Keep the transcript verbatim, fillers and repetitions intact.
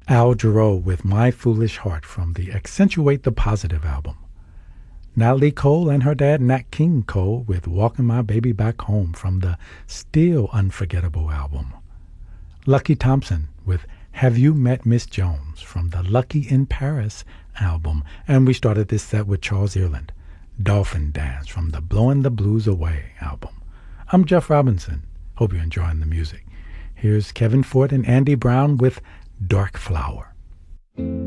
Al Jarreau with My Foolish Heart from the Accentuate the Positive album. Natalie Cole and her dad Nat King Cole with Walking My Baby Back Home from the still unforgettable album. Lucky Thompson with Have You Met Miss Jones from the Lucky in Paris album. And we started this set with Charles Earland, Dolphin Dance from the Blowing the Blues Away album. I'm Jeff Robinson. Hope you're enjoying the music. Here's Kevin Ford and Andy Brown with Dark Flower.